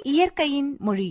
இயற்கையின் மொழி.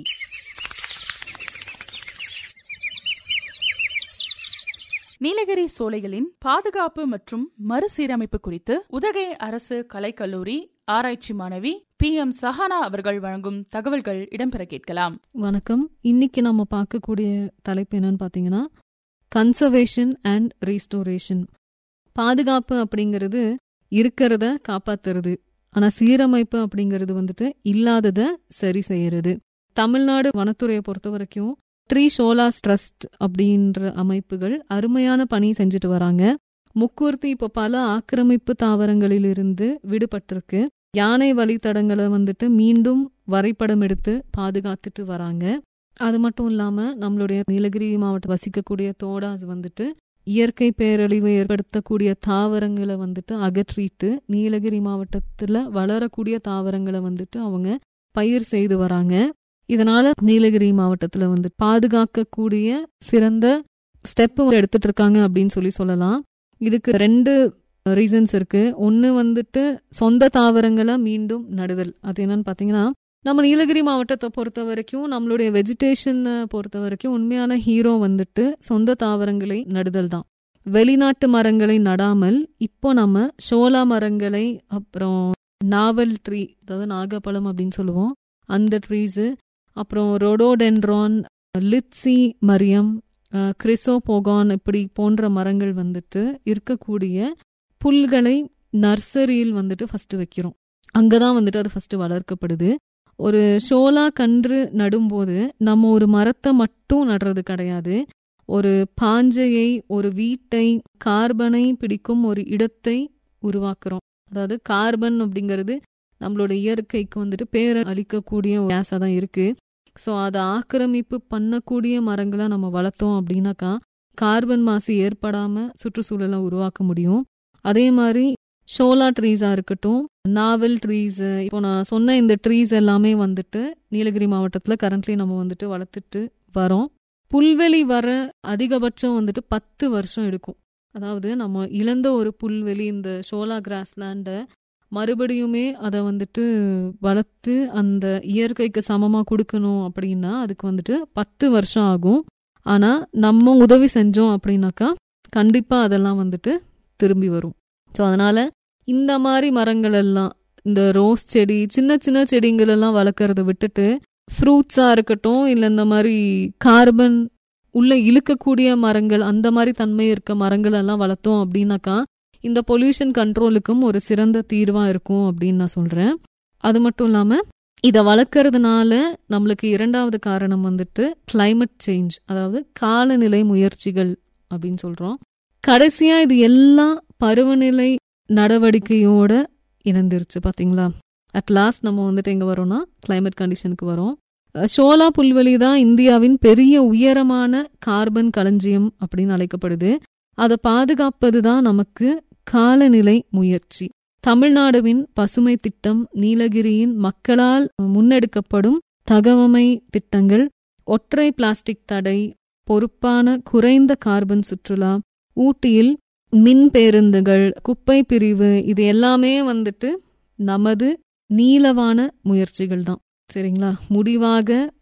நீலகிரி சோலைகளின் பாதுகாப்பு மற்றும் மறுசீரமைப்பு குறித்து உதகை அரசு கலைக்கல்லூரி ஆராய்ச்சி மாணவி PM சஹானா அவர்கள் வழங்கும் தகவல்கள் இடம்பெற கேட்கலாம். வணக்கம். இன்னைக்கு நம்ம பார்க்கக்கூடிய தலைப்பு என்னன்னு பார்த்தீங்கன்னா கன்சர்வேஷன் அண்ட் ரீஸ்டோரேஷன். பாதுகாப்பு அப்படிங்கிறது இருக்கிறத காப்பாத்துறது, ஆனா சீரமைப்பு அப்படிங்கிறது வந்துட்டு இல்லாததை சரி செய்யறது. தமிழ்நாடு வனத்துறையை பொறுத்த வரைக்கும் ட்ரீ ஷோலாஸ் ட்ரஸ்ட் அப்படின்ற அமைப்புகள் அருமையான பணி செஞ்சுட்டு வராங்க. முக்கூர்த்தி இப்போ பல ஆக்கிரமிப்பு தாவரங்களிலிருந்து விடுபட்டிருக்கு. யானை வழித்தடங்களை வந்துட்டு மீண்டும் வரைபடம் எடுத்து பாதுகாத்துட்டு வராங்க. அது மட்டும் இல்லாம நம்மளுடைய நீலகிரி மாவட்டம் வசிக்கக்கூடிய தோடாஸ் வந்துட்டு இயற்கை பேரழிவை ஏற்படுத்தக்கூடிய தாவரங்களை வந்துட்டு அகற்றிட்டு நீலகிரி மாவட்டத்துல வளரக்கூடிய தாவரங்களை வந்துட்டு அவங்க பயிர் செய்து வராங்க. இதனால நீலகிரி மாவட்டத்துல வந்து பாதுகாக்கக்கூடிய சிறந்த ஸ்டெப் எடுத்துட்டு இருக்காங்க அப்படின்னு சொல்லலாம். இதுக்கு 2 ரீசன்ஸ் இருக்கு. ஒன்னு வந்துட்டு சொந்த தாவரங்களை மீண்டும் நடுதல். அது என்னன்னு பாத்தீங்கன்னா, நம்ம நீலகிரி மாவட்டத்தை பொறுத்த வரைக்கும் நம்மளுடைய வெஜிடேஷனை பொறுத்த வரைக்கும் உண்மையான ஹீரோ வந்துட்டு சொந்த தாவரங்களை நடுதல் தான். வெளிநாட்டு மரங்களை நடாமல் இப்போ நம்ம ஷோலா மரங்களை, அப்புறம் நாவல் ட்ரீ, அதாவது நாகப்பழம் அப்படின்னு சொல்லுவோம், அந்த ட்ரீஸு, அப்புறம் ரோடோடென்ட்ரான், லிட்சி மரியம், கிறிசோபோகான் இப்படி போன்ற மரங்கள் வந்துட்டு இருக்கக்கூடிய புல்களை நர்சரியில் வந்துட்டு ஃபர்ஸ்ட் வைக்கிறோம். அங்கதான் வந்துட்டு அது ஃபர்ஸ்ட் வளர்க்கப்படுது. ஒரு ஷோலா கன்று நடும்போது நம்ம ஒரு மரத்தை மட்டும் நடுறது கிடையாது. ஒரு பாஞ்சையை, ஒரு வீட்டை, கார்பனை பிடிக்கும் ஒரு இடத்தை உருவாக்குறோம். அதாவது கார்பன் அப்படிங்கிறது நம்மளோட இயற்கைக்கு வந்துட்டு பேர அளிக்கக்கூடிய கேஸா தான் இருக்கு. ஸோ அதை ஆக்கிரமிப்பு பண்ணக்கூடிய மரங்களை நம்ம வளர்த்தோம் அப்படின்னாக்கா கார்பன் மாசு ஏற்படாம சுற்றுச்சூழலை உருவாக்க முடியும். அதே மாதிரி ஷோலா ட்ரீஸா இருக்கட்டும், நாவல் ட்ரீஸ், இப்போ நான் சொன்ன இந்த ட்ரீஸ் எல்லாமே வந்துட்டு நீலகிரி மாவட்டத்துல கரண்ட்லி நம்ம வந்துட்டு வளர்த்துட்டு வரோம். புல்வெளி வர அதிகபட்சம் வந்துட்டு 10 வருஷம் எடுக்கும். அதாவது நம்ம இழந்த ஒரு புல்வெளி, இந்த ஷோலா கிராஸ்லேண்டை மறுபடியுமே அதை வந்துட்டு வளர்த்து அந்த இயற்கைக்கு சமமா கொடுக்கணும் அப்படின்னா அதுக்கு வந்துட்டு 10 வருஷம் ஆகும். ஆனா நம்ம உதவி செஞ்சோம் அப்படின்னாக்கா கண்டிப்பா அதெல்லாம் வந்துட்டு திரும்பி வரும். ஸோ அதனால இந்த மாதிரி மரங்கள் எல்லாம், இந்த ரோஸ் செடி, சின்ன சின்ன செடிங்கள் எல்லாம் வளர்க்கறத விட்டுட்டு ஃப்ரூட்ஸா இருக்கட்டும், இல்லை இந்த மாதிரி கார்பன் உள்ள இழுக்கக்கூடிய மரங்கள், அந்த மாதிரி தன்மை இருக்க மரங்கள் எல்லாம் வளர்த்தோம் அப்படின்னாக்கா இந்த பொல்யூஷன் கண்ட்ரோலுக்கும் ஒரு சிறந்த தீர்வா இருக்கும் அப்படின்னு நான் சொல்றேன். அது மட்டும் இல்லாம இதை வளர்க்கறதுனால நம்மளுக்கு 2வது காரணம் வந்துட்டு கிளைமேட் சேஞ்ச், அதாவது காலநிலை முயற்சிகள் அப்படின்னு சொல்றோம். கடைசியா இது எல்லாம் பருவநிலை நடவடிக்கையோட இணைந்துருச்சு. பாத்தீங்களா, அட் லாஸ்ட் நம்ம வந்துட்டு எங்க வரோம்னா கிளைமேட் கண்டிஷனுக்கு வரோம். ஷோலா புல்வெளி தான் இந்தியாவின் பெரிய உயரமான கார்பன் களஞ்சியம் அப்படின்னு அழைக்கப்படுது. அதை பாதுகாப்பது தான் நமக்கு காலநிலை முயற்சி. தமிழ்நாடுவின் பசுமை திட்டம், நீலகிரியின் மக்களால் முன்னெடுக்கப்படும் தகவமை திட்டங்கள், ஒற்றை பிளாஸ்டிக் தடை, பொறுப்பான குறைந்த கார்பன் சுற்றுலா, ஊட்டியில் மின் பேருந்துகள், குப்பை பிரிவு, இது எல்லாமே வந்துட்டு நமது நீளவான முயற்சிகள் தான். சரிங்களா? முடிவாக